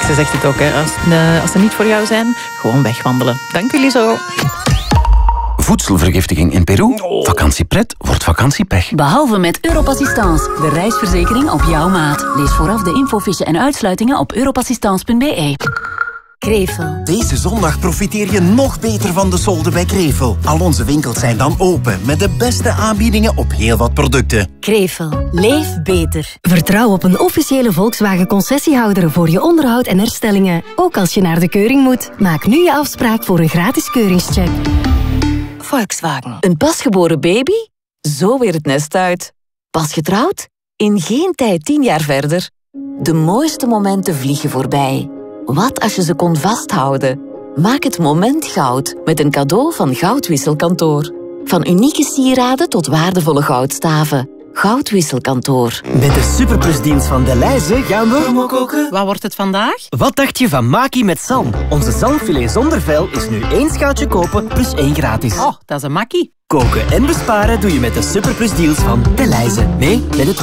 Ze zegt het ook, hè. Als ze niet voor jou zijn, gewoon wegwandelen. Dank jullie zo. Voedselvergiftiging in Peru? Vakantiepret wordt vakantiepech. Behalve met Europassistance, de reisverzekering op jouw maat. Lees vooraf de infofiche en uitsluitingen op europassistance.be. Krevel. Deze zondag profiteer je nog beter van de solden bij Krevel. Al onze winkels zijn dan open met de beste aanbiedingen op heel wat producten. Krevel. Leef beter. Vertrouw op een officiële Volkswagen-concessiehouder voor je onderhoud en herstellingen. Ook als je naar de keuring moet. Maak nu je afspraak voor een gratis keuringscheck. Volkswagen. Een pasgeboren baby? Zo weer het nest uit. Pas getrouwd? In geen tijd 10 jaar verder. De mooiste momenten vliegen voorbij. Wat als je ze kon vasthouden? Maak het moment goud met een cadeau van Goudwisselkantoor. Van unieke sieraden tot waardevolle goudstaven. Goudwisselkantoor. Met de superplusdienst van Delhaize gaan we... koken. Wat wordt het vandaag? Wat dacht je van Maki met zalm? Onze zalmfilet zonder vel is nu 1 schaaltje kopen plus 1 gratis. Oh, dat is een makkie. Koken en besparen doe je met de superplusdeals van Delhaize. Nee, met het